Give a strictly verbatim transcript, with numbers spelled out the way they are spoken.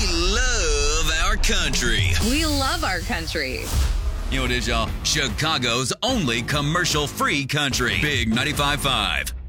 love our country. We love our country. You know what it is, y'all? Chicago's only commercial-free country. Big ninety-five point five.